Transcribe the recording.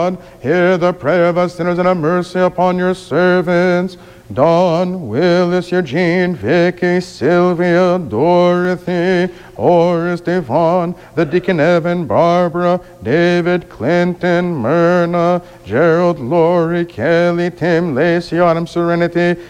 Hear the prayer of us sinners and have mercy upon your servants. Dawn, Willis, Eugene, Vicky, Sylvia, Dorothy, Horace, Devon, the Deacon Evan, Barbara, David, Clinton, Myrna, Gerald, Lori, Kelly, Tim, Lacey, Autumn, Serenity,